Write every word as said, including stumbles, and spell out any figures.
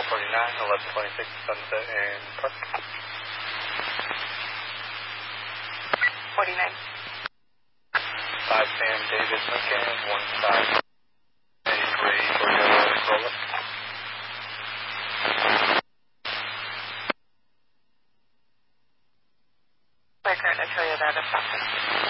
forty-nine, eleven twenty-six, Sunset and Park. forty-nine. five Sam David Lincoln, one five a gray Toyota Corolla. We're currently Toyota, that's